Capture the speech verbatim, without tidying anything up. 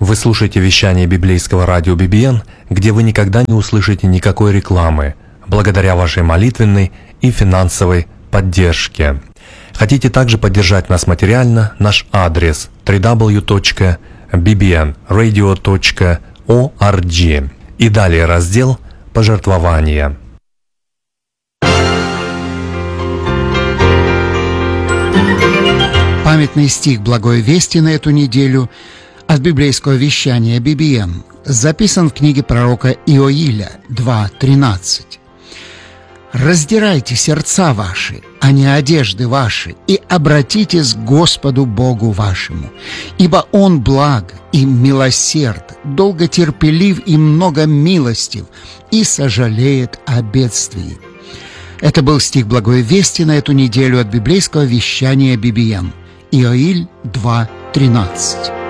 Вы слушаете вещание библейского радио би би эн, где вы никогда не услышите никакой рекламы, благодаря вашей молитвенной и финансовой поддержке. Хотите также поддержать нас материально? Наш адрес дабл ю дабл ю дабл ю точка би би эн радио точка орг. И далее раздел «Пожертвования». Памятный стих Благой Вести на эту неделю от библейского вещания би би эн записан в книге пророка Иоиля два тринадцать. «Раздирайте сердца ваши, а не одежды ваши, и обратитесь к Господу Богу вашему, ибо Он благ и милосерд, долготерпелив и многомилостив, и сожалеет о бедствии». Это был стих Благой Вести на эту неделю от библейского вещания би би эн. Иоиль два тринадцать.